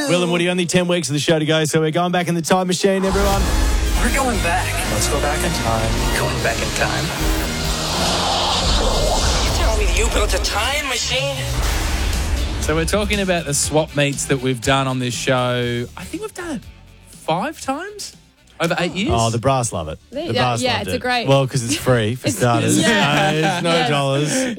Will and Woody, only 10 weeks of the show to go, so we're going back in the time machine, everyone. We're going back. Let's go back in time. Going back in time. You telling me you built a time machine? So we're talking about the swap meets that we've done on this show. I think we've done it 5 times over 8 years. Oh, the brass love it. The brass yeah, loved it's a it. great- Well, because it's free, for starters. Yeah. It's no dollars.